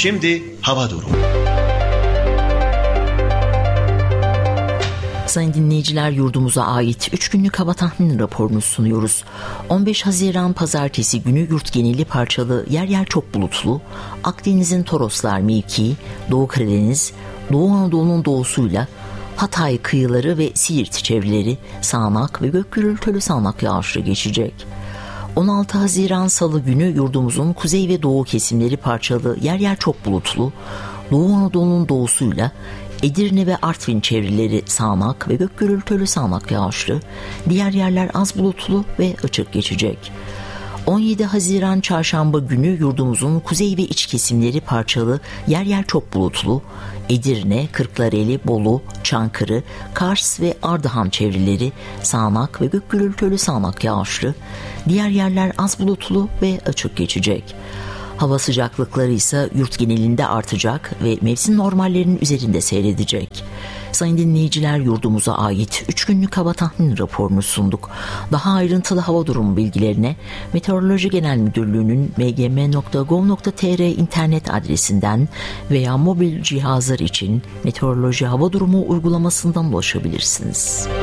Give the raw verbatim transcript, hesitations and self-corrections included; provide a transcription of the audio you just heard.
Şimdi hava durumu. Sayın dinleyiciler, yurdumuza ait üç günlük hava tahmini raporunu sunuyoruz. on beş Haziran Pazartesi günü yurt geneli parçalı, yer yer çok bulutlu. Akdeniz'in Toroslar mevkii, Doğu Karadeniz, Doğu Anadolu'nun doğusuyla Hatay kıyıları ve Siirt çevreleri sağanak ve gök gürültülü sağanak yağışlı geçecek. on altı Haziran Salı günü yurdumuzun kuzey ve doğu kesimleri parçalı, yer yer çok bulutlu. Doğu Anadolu'nun doğusuyla Edirne ve Artvin çevreleri sağanak ve gök gürültülü sağanak yağışlı. Diğer yerler az bulutlu ve açık geçecek. on yedi Haziran Çarşamba günü yurdumuzun kuzey ve iç kesimleri parçalı, yer yer çok bulutlu. Edirne, Kırklareli, Bolu, Çankırı, Kars ve Ardahan çevreleri sağanak ve gök gürültülü sağanak yağışlı. Diğer yerler az bulutlu ve açık geçecek. Hava sıcaklıkları ise yurt genelinde artacak ve mevsim normallerinin üzerinde seyredecek. Sayın dinleyiciler, yurdumuza ait üç günlük hava tahmini raporunu sunduk. Daha ayrıntılı hava durumu bilgilerine Meteoroloji Genel Müdürlüğü'nün m g m nokta gov nokta t r internet adresinden veya mobil cihazlar için Meteoroloji Hava Durumu uygulamasından ulaşabilirsiniz.